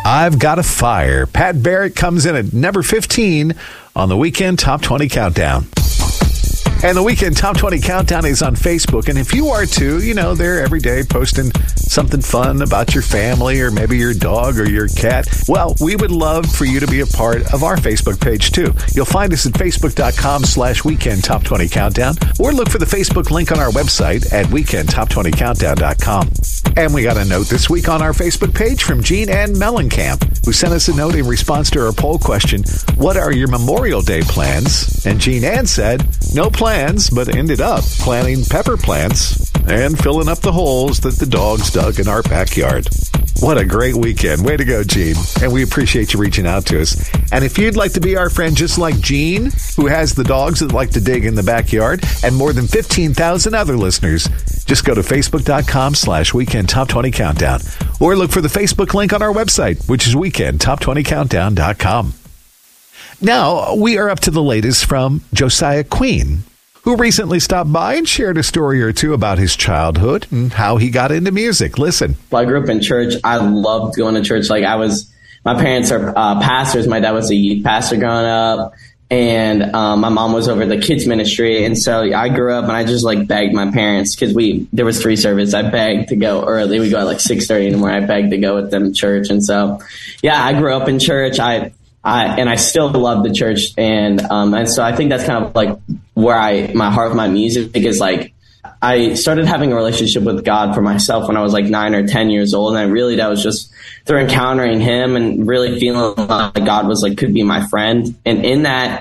I've Got a Fire. Pat Barrett comes in at number 15 on the Weekend Top 20 Countdown. And the Weekend Top 20 Countdown is on Facebook. And if you are too, they're every day posting something fun about your family or maybe your dog or your cat. Well, we would love for you to be a part of our Facebook page too. You'll find us at facebook.com/Weekend Top 20 Countdown, or look for the Facebook link on our website at weekendtop20countdown.com. And we got a note this week on our Facebook page from Jean Ann Mellencamp, who sent us a note in response to our poll question, what are your Memorial Day plans? And Jean Ann said, no plans, but ended up planting pepper plants and filling up the holes that the dogs dug in our backyard. What a great weekend. Way to go, Jean. And we appreciate you reaching out to us. And if you'd like to be our friend just like Jean, who has the dogs that like to dig in the backyard, and more than 15,000 other listeners, just go to facebook.com/Weekend Top 20 Countdown, or look for the Facebook link on our website, which is weekendtop20countdown.com. Now, we are up to the latest from Josiah Queen, who recently stopped by and shared a story or two about his childhood and how he got into music. Listen. Well, I grew up in church. I loved going to church. My parents are pastors. My dad was a youth pastor growing up, and my mom was over the kids ministry. And so I grew up and I just begged my parents, because there was 3 services. I begged to go early. We go at 6:30 in the morning. I begged to go with them to church. And so, yeah, I grew up in church. And I still love the church. And so I think that's kind of where my heart of my music is. I started having a relationship with God for myself when I was 9 or 10 years old. And that was just through encountering him and really feeling like God could be my friend. And in that,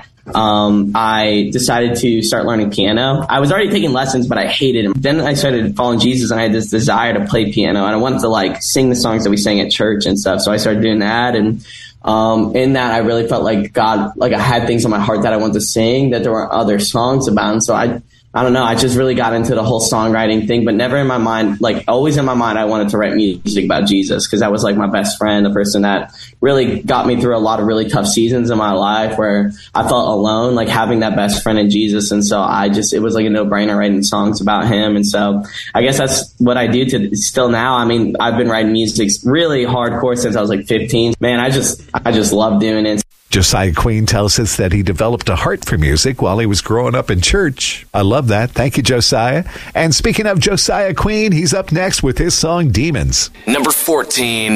I decided to start learning piano. I was already taking lessons, but I hated him. Then I started following Jesus, and I had this desire to play piano, and I wanted to sing the songs that we sang at church and stuff. So I started doing that. And in that, I really felt like God, I had things on my heart that I wanted to sing that there were other songs about. And so I don't know, I just really got into the whole songwriting thing, but never in my mind, always in my mind, I wanted to write music about Jesus, because that was my best friend, the person that really got me through a lot of really tough seasons in my life where I felt alone, having that best friend in Jesus. And so it was a no-brainer writing songs about him. And so I guess that's what I do to still now. I mean, I've been writing music really hardcore since I was 15. Man, I just love doing it. Josiah Queen tells us that he developed a heart for music while he was growing up in church. I love that. Thank you, Josiah. And speaking of Josiah Queen, he's up next with his song Demons. Number 14.